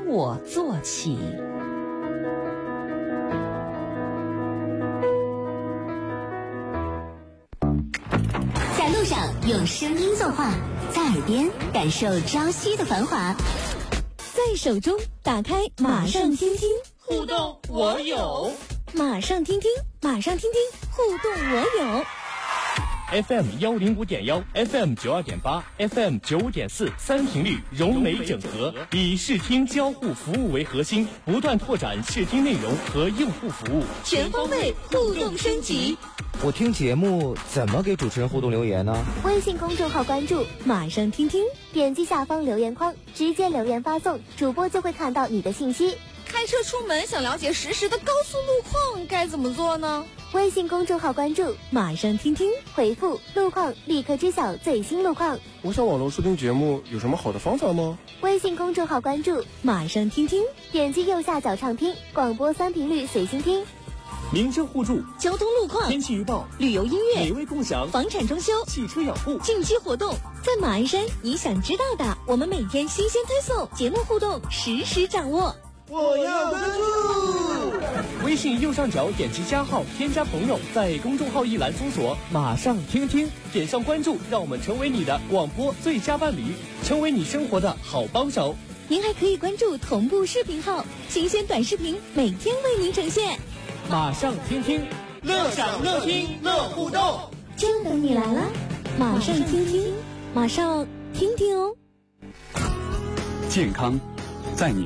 我做起。 在路上用声音作画，在耳边感受朝夕的繁华， 在手中打开马上听听， 互动我有。 马上听听，马上听听，互动我有。 FM 105.1 ，FM 92.8 ，FM 95.4，三频率融媒整合，以视听交互服务为核心，不断拓展视听内容和用户服务， 全方位互动升级。 我听节目怎么给主持人互动留言呢？ 微信公众号关注马上听听， 点击下方留言框，直接留言发送，主播就会看到你的信息。 开车出门想了解实时的高速路况该怎么做呢？ 微信公众号关注马上听听， 回复路况立刻知晓最新路况。 我想网络收听节目有什么好的方法吗？ 微信公众号关注马上听听， 点击右下角畅听，广播3频率随心听。 民生互助， 交通路况， 天气预报， 旅游音乐， 美味共享， 房产装修， 汽车养护， 近期活动，在马鞍山你想知道的，我们每天新鲜推送，节目互动实时掌握。 我要关注。 微信右上角点击加号，添加朋友，在公众号一栏搜索马上听听，点上关注，让我们成为你的广播最佳伴侣，成为你生活的好帮手。 您还可以关注同步视频号，新鲜短视频每天为您呈现。 马上听听， 乐享乐听乐互动， 就等你来了。马上听听，马上听听哦。 健康在你